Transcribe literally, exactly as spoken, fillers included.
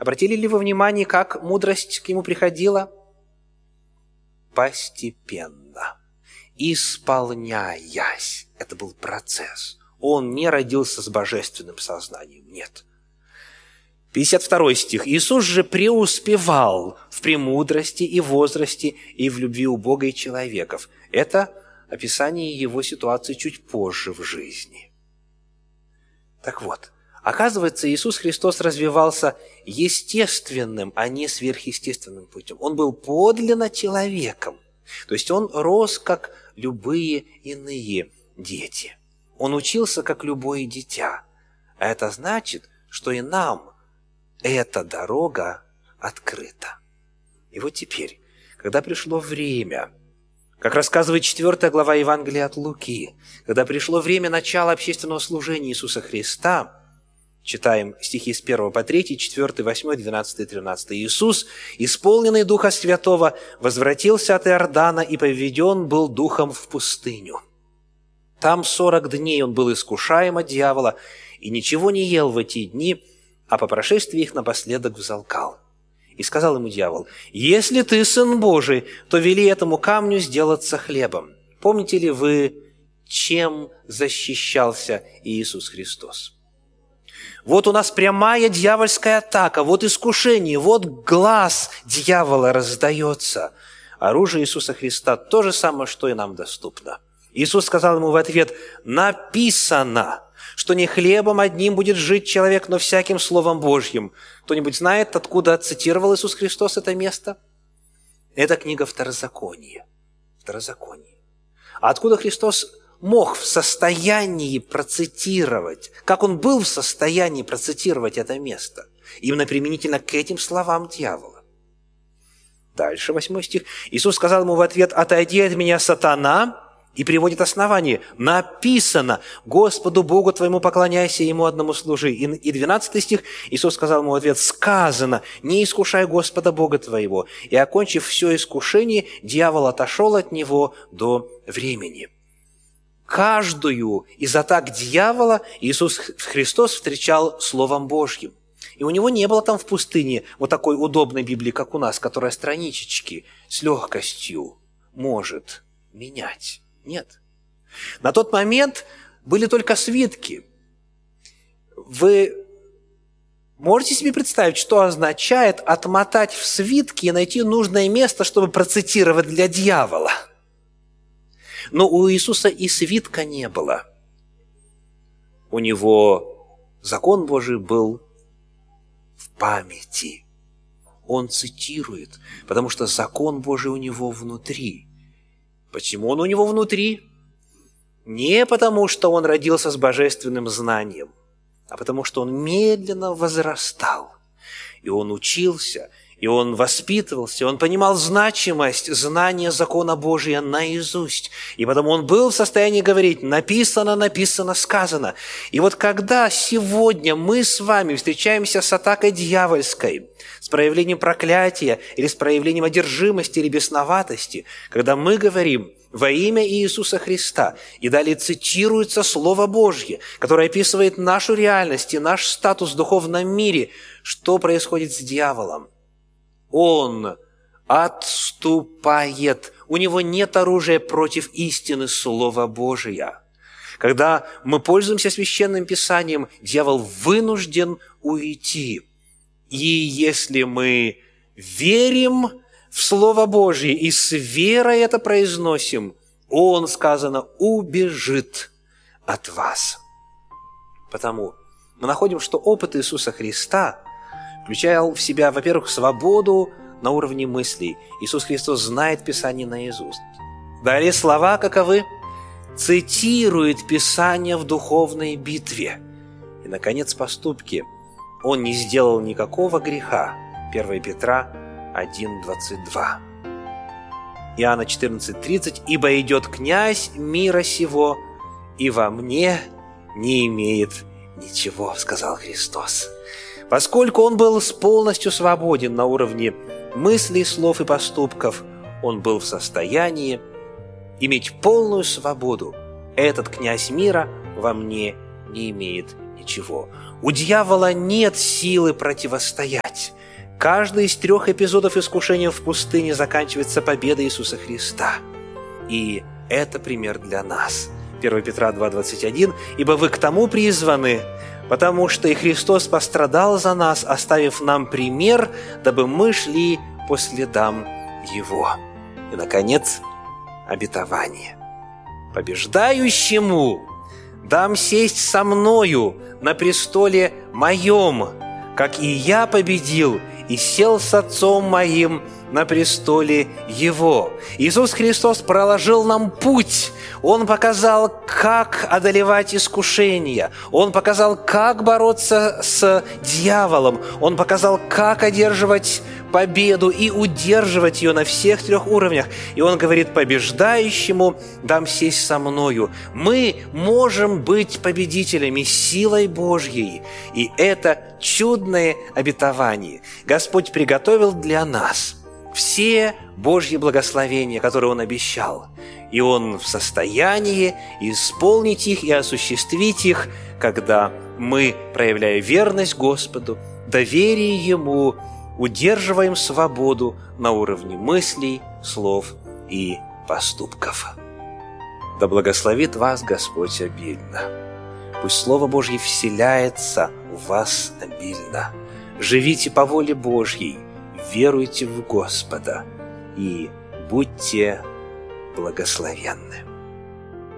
Обратили ли вы внимание, как мудрость к нему приходила? Постепенно, исполняясь. Это был процесс. Он не родился с божественным сознанием, нет. пятьдесят второй стих. «Иисус же преуспевал в премудрости и возрасте, и в любви у Бога и человеков». Это описание его ситуации чуть позже в жизни. Так вот, оказывается, Иисус Христос развивался естественным, а не сверхъестественным путем. Он был подлинно человеком. То есть он рос, как любые иные дети. Он учился, как любое дитя. А это значит, что и нам эта дорога открыта. И вот теперь, когда пришло время, как рассказывает четвёртая глава Евангелия от Луки, когда пришло время начала общественного служения Иисуса Христа, читаем стихи с первого по третий, четвёртый, восьмой, двенадцатый, тринадцатый. «Иисус, исполненный Духа Святого, возвратился от Иордана и поведен был Духом в пустыню. Там сорок дней он был искушаем от дьявола и ничего не ел в эти дни, а по прошествии их напоследок взалкал. И сказал ему дьявол: «Если ты Сын Божий, то вели этому камню сделаться хлебом». Помните ли вы, чем защищался Иисус Христос? Вот у нас прямая дьявольская атака, вот искушение, вот глаз дьявола раздается. Оружие Иисуса Христа то же самое, что и нам доступно. Иисус сказал ему в ответ: «Написано, что не хлебом одним будет жить человек, но всяким Словом Божьим». Кто-нибудь знает, откуда цитировал Иисус Христос это место? Это книга Второзакония. Второзаконие. А откуда Христос мог в состоянии процитировать, как Он был в состоянии процитировать это место? Именно применительно к этим словам дьявола. Дальше, восьмой стих. Иисус сказал ему в ответ: «Отойди от меня, сатана». И приводит основание. Написано: «Господу Богу твоему поклоняйся, Ему одному служи». И двенадцатый стих. Иисус сказал ему в ответ: «Сказано: не искушай Господа Бога твоего». И, окончив все искушение, дьявол отошел от него до времени. Каждую из атак дьявола Иисус Христос встречал Словом Божьим. И у него не было там в пустыне вот такой удобной Библии, как у нас, которая страничечки с легкостью может менять. Нет. На тот момент были только свитки. Вы можете себе представить, что означает отмотать в свитки и найти нужное место, чтобы процитировать для дьявола? Но у Иисуса и свитка не было. У него закон Божий был в памяти. Он цитирует, потому что закон Божий у него внутри. Почему он у него внутри? Не потому, что он родился с божественным знанием, а потому, что он медленно возрастал. И он учился, и он воспитывался, он понимал значимость знания закона Божия наизусть. И потому он был в состоянии говорить: написано, написано, сказано. И вот когда сегодня мы с вами встречаемся с атакой дьявольской, с проявлением проклятия или с проявлением одержимости или бесноватости, когда мы говорим во имя Иисуса Христа, и далее цитируется Слово Божье, которое описывает нашу реальность и наш статус в духовном мире, что происходит с дьяволом? Он отступает. У него нет оружия против истины Слова Божия. Когда мы пользуемся Священным Писанием, дьявол вынужден уйти. И если мы верим в Слово Божье и с верой это произносим, он, сказано, убежит от вас. Потому мы находим, что опыт Иисуса Христа включал в себя, во-первых, свободу на уровне мыслей. Иисус Христос знает Писание наизусть. Далее слова каковы? Цитирует Писание в духовной битве. И, наконец, поступки. Он не сделал никакого греха. первое Петра один, двадцать два. Иоанна четырнадцать, тридцать. «Ибо идет князь мира сего, и во мне не имеет ничего», сказал Христос. Поскольку он был полностью свободен на уровне мыслей, слов и поступков, он был в состоянии иметь полную свободу. Этот князь мира во мне не имеет ничего. У дьявола нет силы противостоять. Каждый из трех эпизодов искушения в пустыне заканчивается победой Иисуса Христа. И это пример для нас. первое Петра два двадцать один. «Ибо вы к тому призваны, потому что и Христос пострадал за нас, оставив нам пример, дабы мы шли по следам Его». И, наконец, обетование. «Побеждающему дам сесть со мною на престоле моем, как и я победил и сел с Отцом моим на престоле Его». Иисус Христос проложил нам путь. Он показал, как одолевать искушения. Он показал, как бороться с дьяволом. Он показал, как одерживать победу и удерживать ее на всех трех уровнях. И Он говорит: «Побеждающему дам сесть со мною». Мы можем быть победителями силой Божьей. И это чудное обетование Господь приготовил для нас все Божьи благословения, которые Он обещал. И Он в состоянии исполнить их и осуществить их, когда мы, проявляя верность Господу, доверие Ему, удерживаем свободу на уровне мыслей, слов и поступков. Да благословит вас Господь обильно. Пусть Слово Божье вселяется в вас обильно. Живите по воле Божьей, веруйте в Господа и будьте благословенны.